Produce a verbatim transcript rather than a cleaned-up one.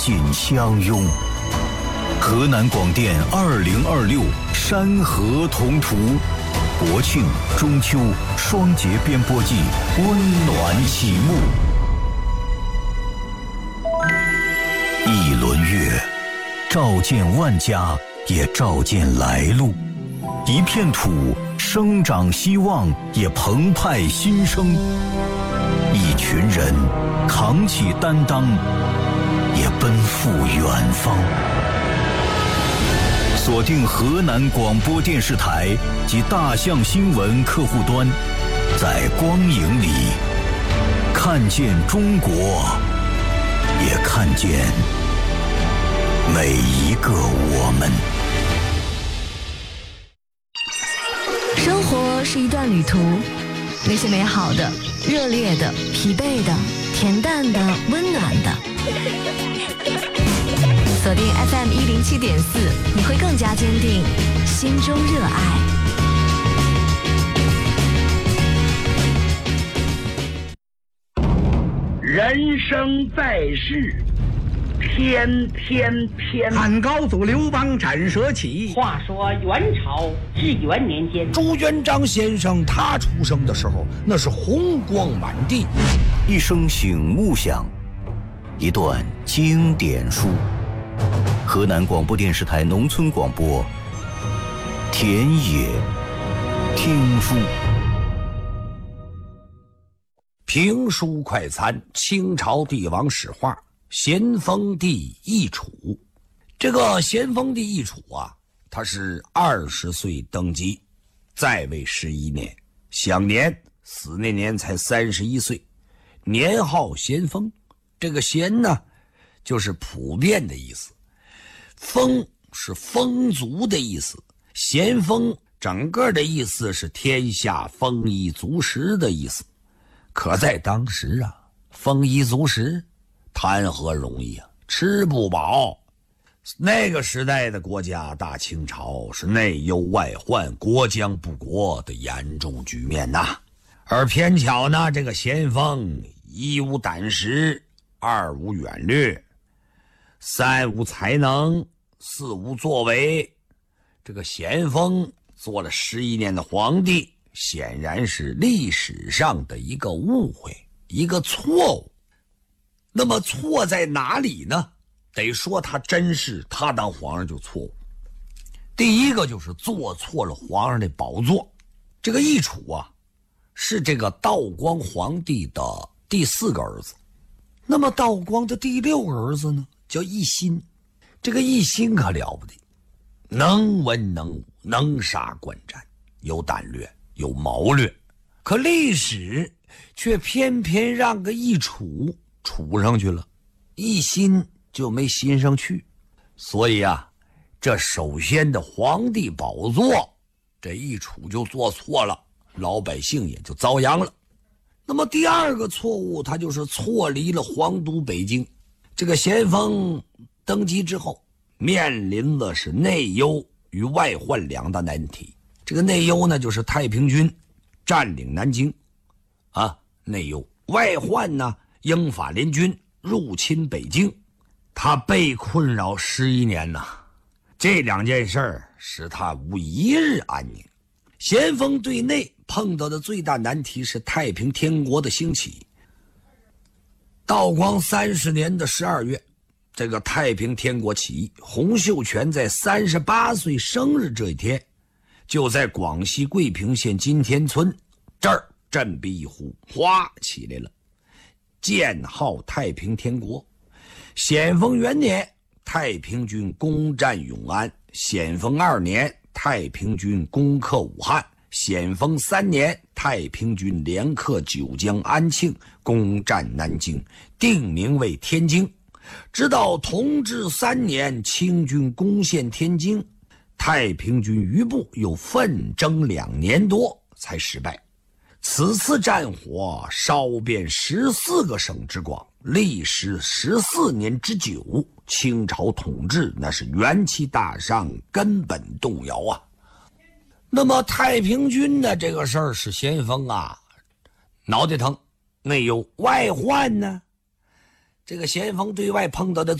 尽相拥。河南广电二零二六山河同途，国庆、中秋双节编播季温暖启幕。一轮月，照见万家，也照见来路；一片土，生长希望，也澎湃新生；一群人，扛起担当，也奔赴远方。锁定河南广播电视台及大象新闻客户端，在光影里看见中国，也看见每一个我们。 生活是一段旅途，那些美好的、热烈的、疲惫的、恬淡的、温暖的。锁定 F M 一零七点四，你会更加坚定心中热爱。 人生在世，天天偏。 汉高祖刘邦斩蛇起。 话说元朝至元年间， 朱元璋先生他出生的时候，那是红光满地。 一声醒悟响，一段经典书。河南广播电视台农村广播，田野听书。 评书快餐：清朝帝王史话。咸丰帝奕楚，这个咸丰帝奕楚啊，他是二十岁登基，在位十一年，享年死那年才三十一岁，年号咸丰。这个咸呢，就是普遍的意思，丰是丰足的意思，咸丰整个的意思是天下丰衣足食的意思。可在当时啊，丰衣足食谈何容易啊，吃不饱。那个时代的国家大清朝是内忧外患，国将不国的严重局面呐。而偏巧呢，这个咸丰一无胆识，二无远虑，三无才能，四无作为。这个咸丰做了十一年的皇帝，显然是历史上的一个误会，一个错误。那么错在哪里呢？得说他真是他当皇上就错误。第一个就是坐错了皇上的宝座。这个奕楚啊，是这个道光皇帝的第四个儿子。那么道光的第六个儿子呢，叫奕欣。这个奕欣可了不得，能文能武，能杀惯战，有胆略，有谋略。可历史却偏偏让个奕楚处上去了，奕欣就没欣上去。所以啊，这首先的皇帝宝座，这奕楚就做错了，老百姓也就遭殃了。那么第二个错误，他就是错离了皇都北京。这个咸丰登基之后，面临的是内忧与外患两大难题。这个内忧呢，就是太平军占领南京啊，内忧；外患呢，英法联军入侵北京，他被困扰十一年呐。这两件事儿使他无一日安宁。咸丰对内碰到的最大难题是太平天国的兴起。道光三十年的十二月，这个太平天国起义，洪秀全在三十八岁生日这一天，就在广西桂平县金田村这儿振臂一呼，哗起来了，建号太平天国。咸丰元年，太平军攻占永安；咸丰二年，太平军攻克武汉；咸丰三年，太平军连克九江安庆，攻占南京，定名为天京。直到同治三年，清军攻陷天津，太平军余部又奋争两年多才失败。此次战火烧遍十四个省之广，历时十四年之久，清朝统治那是元气大伤，根本动摇啊。那么太平军的这个事儿是咸丰啊脑袋疼，内忧外患呢。这个咸丰对外碰到的